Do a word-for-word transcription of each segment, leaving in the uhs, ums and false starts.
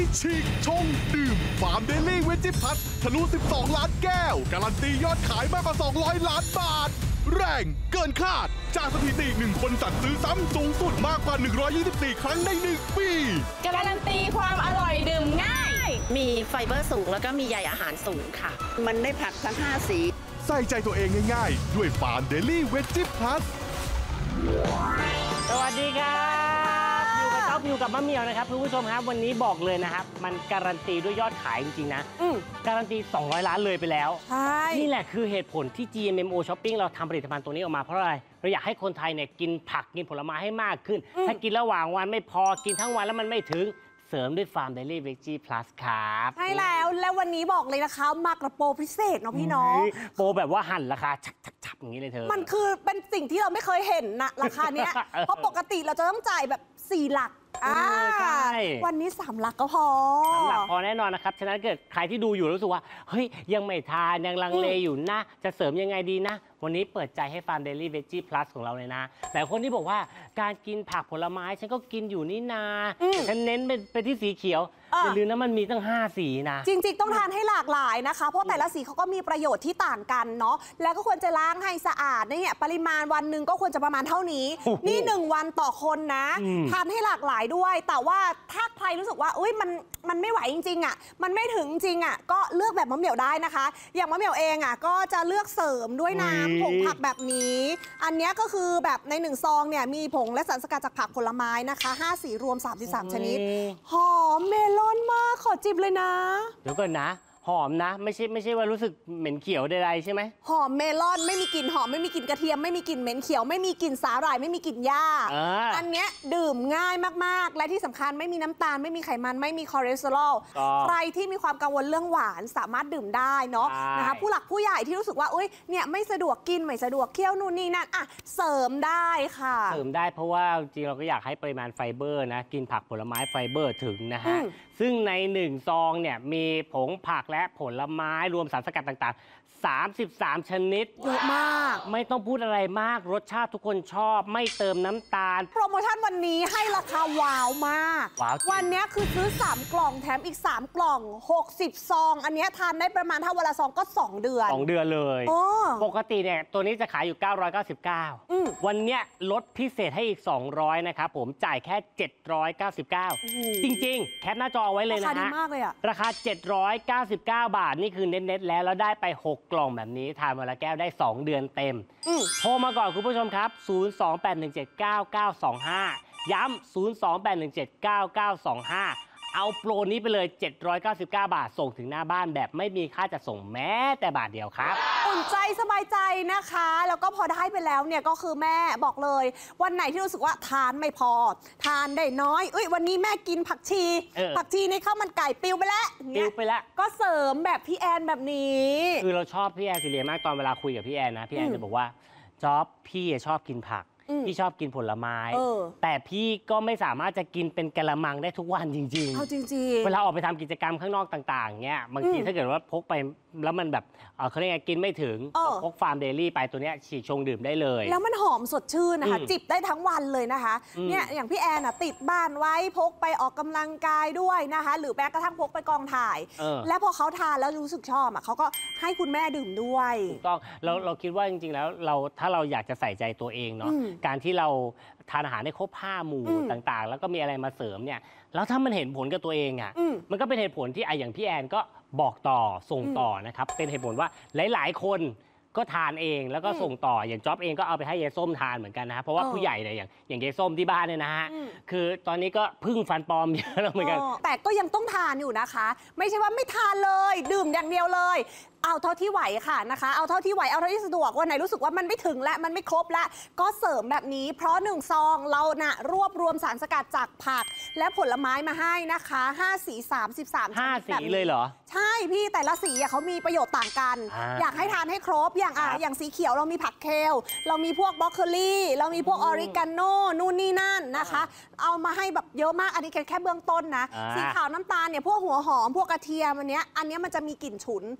ฉีกชงดื่มฟาร์มเดลี่เวจิพัททะลุสิบสองล้านแก้วการันตียอดขายมากกว่าสองร้อยล้านบาทแรงเกินคาดจากสถิติหนึ่งคนสั่งซื้อซ้ำสูงสุดมากกว่าหนึ่งร้อยยี่สิบสี่ครั้งในหนึ่งปีการันตีความอร่อยดื่มง่ายมีไฟเบอร์สูงแล้วก็มีใยอาหารสูงค่ะมันได้ผักทั้งห้าสีใส่ใจตัวเองง่ายๆด้วยฟาร์มเดลี่เวจิพัทสวัสดีครับอยู่กับต๊อบอยู่กับมะเหมี่ยวนะครับคุณผู้ชมครับวันนี้บอกเลยนะครับมันการันตีด้วยยอดขายจริงๆนะการันตีสองร้อยล้านเลยไปแล้วใช่นี่แหละคือเหตุผลที่ จี เอ็ม เอ็ม โอ Shopping เราทำผลิตภัณฑ์ตัวนี้ออกมาเพราะอะไรเราอยากให้คนไทยเนี่ยกินผักกินผลไม้ให้มากขึ้นถ้ากินระหว่างวันไม่พอกินทั้งวันแล้วมันไม่ถึงเสริมด้วยฟาร์มเดลี่เวจี้พลัสครับใช่แล้วแล้ววันนี้บอกเลยนะคะมากระโปรพิเศษเนาะพี่น้องโปรแบบว่าหั่นราคาชับๆอย่างนี้เลยเธอมันคือเป็นสิ่งที่เราไม่เคยเห็นนะราคาเนี้ยเพราะปกติเราจะต้องจ่ายแบบสี่หลักอ่าวันนี้สามหลักก็พอสามหลักพอแน่นอนนะครับฉะนั้นเกิดใครที่ดูอยู่รู้สึกว่าเฮ้ยยังไม่ทานยังลังเลอยู่นะจะเสริมยังไงดีนะวันนี้เปิดใจให้ฟาร์มเดลี่เวจี้พลัสของเราเลยนะแต่คนที่บอกว่าการกินผักผลไม้ฉันก็กินอยู่นี่นาฉันเน้นไปที่สีเขียวอย่าลืมนะมันมีตั้งห้าสีนะจริงๆต้องทานให้หลากหลายนะคะเพราะแต่ละสีเขาก็มีประโยชน์ที่ต่างกันเนาะแล้วก็ควรจะล้างให้สะอาดเนี่ยปริมาณวันหนึ่งก็ควรจะประมาณเท่านี้นี่หนึ่งวันต่อคนนะทานให้หลากหลายด้วยแต่ว่าถ้าใครรู้สึกว่าอุ้ยมันมันไม่ไหวจริงๆอ่ะมันไม่ถึงจริงอ่ะก็เลือกแบบมะเหมี่ยวได้นะคะอย่างมะเหมี่ยวเองอ่ะก็จะเลือกเสริมด้วยน้ำผงผักแบบนี้อันนี้ก็คือแบบในหนึ่งซองเนี่ยมีผงและสารสกัดจากผักผลไม้นะคะห้าสีรวมสามสิบสามชนิดหอมเมลอนมากขอจิบเลยนะเดี๋ยวก่อนนะหอมนะไม่ใช่ไม่ใช่ว่ารู้สึกเหม็นเขียวใดๆใช่ไหมหอมเมลอนไม่มีกลิ่นหอมไม่มีกลิ่นกระเทียมไม่มีกลิ่นเหม็นเขียวไม่มีกลิ่นสาหร่ายไม่มีกลิ่นหญ้าอ, อันเนี้ยดื่มง่ายมากๆและที่สำคัญไม่มีน้ำตาลไม่มีไขมันไม่มีคอเลสเตอรอลใครที่มีความกังวลเรื่องหวานสามารถดื่มได้เนาะนะคะผู้หลักผู้ใหญ่ที่รู้สึกว่าเอ้ยเนี่ยไม่สะดวกกินไม่สะดวกเคี้ยวนู่นนี่นั่นอ่ะเสริมได้ค่ะเสริมได้เพราะว่าจริงเราก็อยากให้ปริมาณไฟเบอร์นะกินผักผลไม้ไฟเบอร์ถึงนะฮะซึ่งในหนึ่งซองเนี่ยมีผงผักและผลไม้รวมสารสกัดต่างๆสามสิบสามชนิดเยอะมากไม่ต้องพูดอะไรมากรสชาติทุกคนชอบไม่เติมน้ำตาลโปรโมชั่นวันนี้ให้ราคาว้าวมากวันนี้คือซื้อสามกล่องแถมอีกสามกล่องหกสิบซองอันนี้ทานได้ประมาณถ้าวันละซองก็สองเดือนสองเดือนเลยปกติเนี่ยตัวนี้จะขายอยู่เก้าร้อยเก้าสิบเก้าวันนี้ลดพิเศษให้อีกสองร้อยนะครับผมจ่ายแค่เจ็ดร้อยเก้าสิบเก้าจริงๆแคปหน้าจอเอาไว้เลยนะฮะราคาดีมากเลยอะราคาเจ็ดร้อยเก้าสิบเก้าบาทนี่คือเน็ตๆแล้วแล้วได้ไปหกกล่องแบบนี้ทานวันละแก้วได้สองเดือนเต็มโทรมาก่อนคุณผู้ชมครับศูนย์ สอง แปด หนึ่ง เจ็ด เก้า เก้า สอง ห้าย้ำศูนย์ สอง แปด หนึ่ง เจ็ด เก้า เก้า สอง ห้าเอาโปรนี้ไปเลยเจ็ดร้อยเก้าสิบเก้าบาทส่งถึงหน้าบ้านแบบไม่มีค่าจัดส่งแม้แต่บาทเดียวครับอุ่นใจสบายใจนะคะแล้วก็พอได้ไปแล้วเนี่ยก็คือแม่บอกเลยวันไหนที่รู้สึกว่าทานไม่พอทานได้น้อยเอ้ยวันนี้แม่กินผักชีผักชีในข้าวมันไก่ปิวไปแล้วปิวไปแล้วก็เสริมแบบพี่แอนแบบนี้คือเราชอบพี่แอนสิเลียมากตอนเวลาคุยกับพี่แอนนะพี่แอนจะบอกว่าจ๊อบพี่ชอบกินผักพี่ชอบกินผลไม้แต่พี่ก็ไม่สามารถจะกินเป็นกะละมังได้ทุกวันจริงๆเอาจริงๆเวลาออกไปทำกิจกรรมข้างนอกต่างๆเงี้ยบางทีถ้าเกิดว่าพกไปแล้วมันแบบเขาเรียกไงกินไม่ถึงพกฟาร์มเดลี่ไปตัวเนี้ยฉีกชงดื่มได้เลยแล้วมันหอมสดชื่นนะคะจิบได้ทั้งวันเลยนะคะเนี่ยอย่างพี่แอนติดบ้านไว้พกไปออกกำลังกายด้วยนะคะหรือแม้กระทั่งพกไปกองถ่ายแล้วพอเขาทานแล้วรู้สึกชอบอ่ะเขาก็ให้คุณแม่ดื่มด้วยถูกต้องเราเราคิดว่าจริงๆแล้วเราถ้าเราอยากจะใส่ใจตัวเองเนาะการที่เราทานอาหารได้ครบห้าหมู่ต่างๆแล้วก็มีอะไรมาเสริมเนี่ยแล้วถ้ามันเห็นผลกับตัวเองอ่ะมันก็เป็นเหตุผลที่ไออย่างพี่แอนก็บอกต่อส่งต่อนะครับเป็นเหตุผลว่าหลายๆคนก็ทานเองแล้วก็ส่งต่ออย่างจ๊อบเองก็เอาไปให้ยายส้มทานเหมือนกันนะเพราะว่าผู้ใหญ่เนี่ยอย่างอย่างยายส้มที่บ้านเนี่ยนะฮะคือตอนนี้ก็พึ่งฟันปลอมเยอะแล้วเหมือนกันแต่ก็ยังต้องทานอยู่นะคะไม่ใช่ว่าไม่ทานเลยดื่มอย่างเดียวเลยเอาเท่าที่ไหวค่ะนะคะเอาเท่าที่ไหวเอาเท่าที่สะดวกวันไหนรู้สึกว่ามันไม่ถึงและมันไม่ครบและก็เสริมแบบนี้เพราะหนึ่งซองเราน่ะรวบรวมสารสกัดจากผักและผลไม้มาให้นะคะห้าสีสามสิบสามห้าสีเลยเหรอใช่พี่แต่ละสีเขามีประโยชน์ต่างกันออยากให้ทานให้ครบอย่างอ่ะอย่างสีเขียวเรามีผักเคลเรามีพวกบรอกโคลีเรามีพวกออริกาโนนู่นนี่นั่นนะคะเอามาให้แบบเยอะมากอันนี้แค่เบื้องต้นนะสีขาวน้ำตาลเนี่ยพวกหัวหอมพวกกระเทียมอันเนี้ยอันนี้มันจะมีกลิ่นฉุนเนาะมัน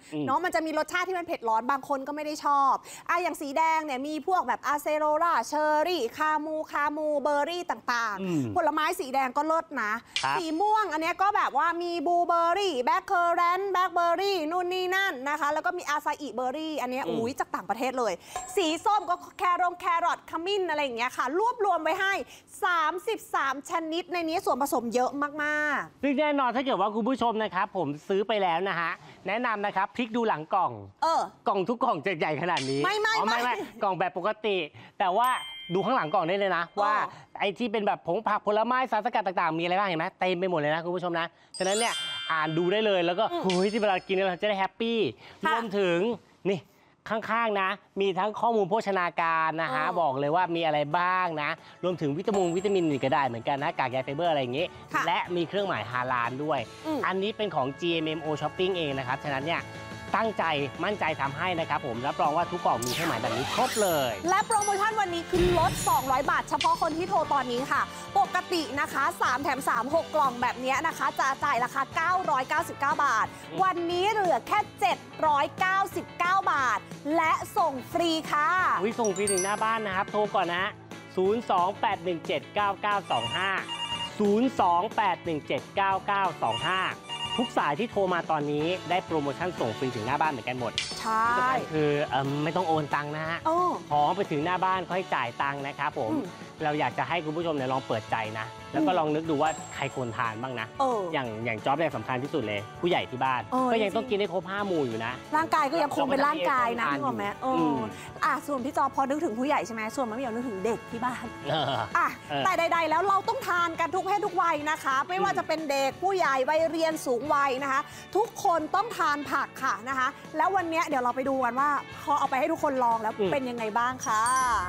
มันจะมีรสชาติที่มันเผ็ดร้อนบางคนก็ไม่ได้ชอบอ่ะอย่างสีแดงเนี่ยมีพวกแบบอาเซโรราเชอร์รี่คามูคามูเบอร์รี่ต่างๆผลไม้สีแดงก็เลิศนะสีม่วงอันนี้ก็แบบว่ามีบลูเบอร์รี่แบล็คเคอร์แรนต์แบล็คเบอร์รี่นู่นนี่นั่นนะคะแล้วก็มีอาซาอิเบอร์รี่อันนี้อุ้ยจากต่างประเทศเลยสีส้มก็แครองแครอทขมิ้นอะไรอย่างเงี้ยค่ะรวบรวมไว้ให้สามสิบสามชนิดในนี้ส่วนผสมเยอะมากๆซึ่งแน่นอนถ้าเกิดว่าคุณผู้ชมนะครับผมซื้อไปแล้วนะฮะแนะนำนะครับพลิกดูหลังกล่องเออกล่องทุกกล่องจะใหญ่ขนาดนี้ไม่ไม่ไม่ไม่กล่องแบบปกติแต่ว่าดูข้างหลังกล่องได้เลยนะว่าไอ้ที่เป็นแบบผงผักผลไม้สารสกัดต่างๆมีอะไรบ้างเห็นไหมเต็มไปหมดเลยนะคุณผู้ชมนะฉะนั้นเนี่ยอ่านดูได้เลยแล้วก็เฮ้ยที่เวลากินเราจะได้แฮปปี้รวมถึงนี่ข้างๆนะมีทั้งข้อมูลโภชนาการนะฮะบอกเลยว่ามีอะไรบ้างนะรวมถึงวิตามินวิตามินก็ได้เหมือนกันนะกากใยไฟเบอร์อะไรอย่างงี้และมีเครื่องหมายฮาลาลด้วยอันนี้เป็นของ จี เอ็ม เอ็ม โอ Shopping เองนะครับฉะนั้นเนี่ยตั้งใจมั่นใจทำให้นะครับผมรับรองว่าทุกกล่องมีเครื่องหมายแบบนี้ครบเลยและโปรโมชั่นวันนี้คือลดสองร้อยบาทเฉพาะคนที่โทรตอนนี้ค่ะปกตินะคะสามแถมสาม หกกล่องแบบนี้นะคะจะจ่ายราคาเก้าร้อยเก้าสิบเก้าบาทวันนี้เหลือแค่เจ็ดร้อยเก้าสิบเก้าบาทและส่งฟรีค่ะอุ้ยส่งฟรีถึงหน้าบ้านนะครับโทรก่อนนะศูนย์ สอง แปด หนึ่ง เจ็ด เก้า เก้า สอง ห้า ศูนย์ สอง แปด หนึ่ง เจ็ด เก้า เก้า สอง ห้าทุกสายที่โทรมาตอนนี้ได้โปรโมชั่นส่งฟรีถึงหน้าบ้านเหมือนกันหมดใช่คือเออไม่ต้องโอนตังค์นะฮะของไปถึงหน้าบ้านค่อยจ่ายตังค์นะครับผมเราอยากจะให้คุณผู้ชมเนี่ยลองเปิดใจนะแล้วก็ลองนึกดูว่าใครควรทานบ้างนะอย่างอย่างจ๊อบเนี่ยสำคัญที่สุดเลยผู้ใหญ่ที่บ้านก็ยังต้องกินให้ครบห้าหมู่อยู่นะร่างกายก็ยังคงเป็นร่างกายนะพี่บอกไหมเอออ่ะส่วนพี่จอพอนึกถึงผู้ใหญ่ใช่ไหมส่วนมะเหมี่ยวนึกถึงเด็กที่บ้านอ่ะแต่ใดๆแล้วเราต้องทานกันทุกเพศทุกวัยนะคะไม่ว่าจะเป็นเด็กผู้ใหญ่วัยเรียนสูงวัยนะคะทุกคนต้องทานผักค่ะนะคะแล้ววันนี้เดี๋ยวเราไปดูกันว่าพอเอาไปให้ทุกคนลองแล้วเป็นยังไงบ้างค่ะ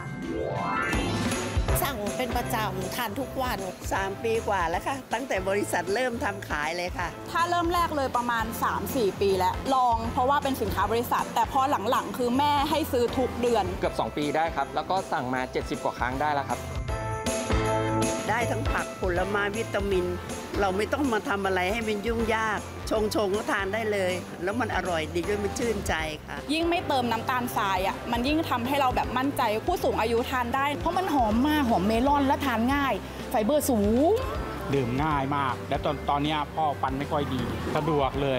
สั่งเป็นประจำทานทุกวันสามปีกว่าแล้วค่ะตั้งแต่บริษัทเริ่มทำขายเลยค่ะถ้าเริ่มแรกเลยประมาณ สามสี่ ปีแล้วลองเพราะว่าเป็นสินค้าบริษัทแต่พอหลังๆคือแม่ให้ซื้อทุกเดือนเกือบสองปีได้ครับแล้วก็สั่งมาเจ็ดสิบกว่าครั้งได้แล้วครับได้ทั้งผักผลไม้วิตามินเราไม่ต้องมาทำอะไรให้มันยุ่งยากชงชงก็ทานได้เลยแล้วมันอร่อยดีด้วยมันชื่นใจค่ะยิ่งไม่เติมน้ำตาลทรายอ่ะมันยิ่งทำให้เราแบบมั่นใจผู้สูงอายุทานได้เพราะมันหอมมากหอมเมลอนและทานง่ายไฟเบอร์สูงดื่มง่ายมากและตอนตอนนี้พ่อฟันไม่ค่อยดีสะดวกเลย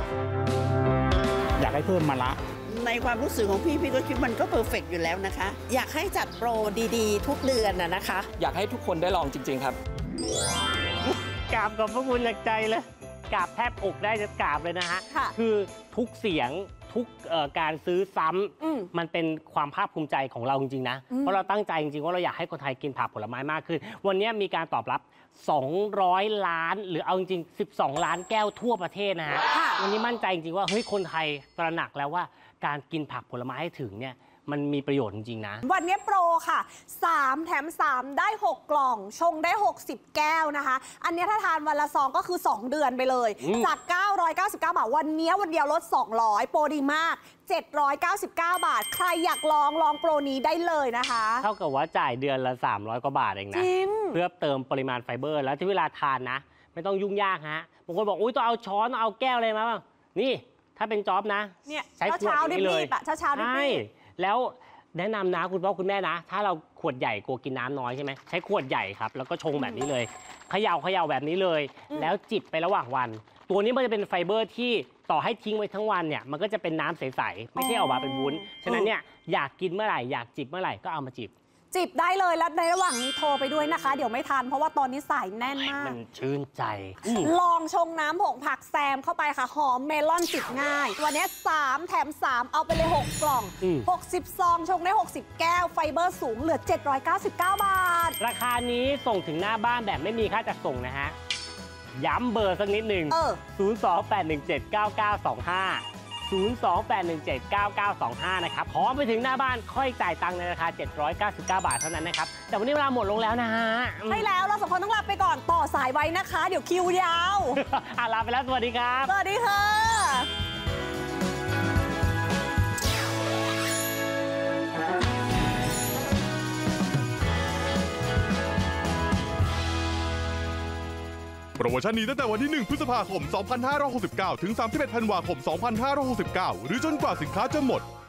อยากให้เพิ่มมาละในความรู้สึกของพี่พี่ก็คิดมันก็เพอร์เฟกต์อยู่แล้วนะคะอยากให้จัดโปรดีๆทุกเดือนนะคะอยากให้ทุกคนได้ลองจริงๆครับกราบขอบพระคุณจากใจเลยกราบแทบอกได้จะกราบเลยนะฮะคือทุกเสียงทุกการซื้อซ้ำมันเป็นความภาคภูมิใจของเราจริงๆนะเพราะเราตั้งใจจริงๆว่าเราอยากให้คนไทยกินผักผลไม้มากขึ้นวันนี้มีการตอบรับสองร้อยล้านหรือเอาจริงๆสิบสองล้านแก้วทั่วประเทศนะฮะวันนี้มั่นใจจริงๆว่าเฮ้ยคนไทยตระหนักแล้วว่าการกินผักผลไม้ให้ถึงเนี่ยมันมีประโยชน์จริงๆนะวันนี้โปรค่ะสามแถมสามได้หกกล่องชงได้หกสิบแก้วนะคะอันนี้ถ้าทานวันละซองก็คือสองเดือนไปเลยจากเก้าร้อยเก้าสิบเก้าบาทวันนี้วันเดียวลดสองร้อยโปรดีมากเจ็ดร้อยเก้าสิบเก้าบาทใครอยากลองลองโปรนี้ได้เลยนะคะเท่ากับว่าจ่ายเดือนละสามร้อยกว่าบาทเองนะเพื่อเติมปริมาณไฟเบอร์แล้วที่เวลาทานนะไม่ต้องยุ่งยากฮะบางคนบอกอุ้ยต้องเอาช้อนเอาแก้วอะไรมาบ้างนี่ถ้าเป็นจ๊อบนะเนี่ยใช้ขวดนี้เลยเช้าๆใช่แล้วแนะนำนะคุณพ่อคุณแม่นะถ้าเราขวดใหญ่กลัวกินน้ำน้อยใช่ไหมใช้ขวดใหญ่ครับแล้วก็ชงแบบนี้เลยเขย่าเขย่าแบบนี้เลยแล้วจิบไประหว่างวันตัวนี้มันจะเป็นไฟเบอร์ที่ต่อให้ทิ้งไว้ทั้งวันเนี่ยมันก็จะเป็นน้ำใสๆไม่ใช่ออกมาเป็นวุ้นฉะนั้นเนี่ยอยากกินเมื่อไหร่อยากจิบเมื่อไหร่ก็เอามาจิบจิบได้เลยแล้วในระหว่างนี้โทรไปด้วยนะคะเดี๋ยวไม่ทันเพราะว่าตอนนี้สายแน่นมากมันชื่นใจลองชงน้ำผงผักแซมเข้าไปค่ะหอมเมลอนจิบง่ายวันนี้สามแถมสามเอาไปเลยหกกล่องหกสิบซองชงได้หกสิบแก้วไฟเบอร์สูงเหลือเจ็ดร้อยเก้าสิบเก้าบาทราคานี้ส่งถึงหน้าบ้านแบบไม่มีค่าจัดส่งนะฮะย้ำเบอร์สักนิดหนึ่งศูนย์ สอง แปด หนึ่ง เจ็ด เก้า เก้า สอง ห้าศูนย์ สอง แปด หนึ่ง เจ็ด เก้า เก้า สอง ห้านะครับขอไปถึงหน้าบ้านค่อยจ่ายตังค์ในราคาเจ็ดร้อยเก้าสิบเก้าบาทเท่านั้นนะครับแต่วันนี้เวลาหมดลงแล้วนะฮะใช่แล้วเราสองคนต้องลาไปก่อนต่อสายไว้นะคะเดี๋ยวคิวยาวอ่ะลาไปแล้วสวัสดีครับสวัสดีค่ะโปรโมชั่นนี้ตั้งแต่วันที่หนึ่งพฤษภาคมสองพันห้าร้อยหกสิบเก้าถึงสามสิบเอ็ดธันวาคมสองพันห้าร้อยหกสิบเก้าหรือจนกว่าสินค้าจะหมด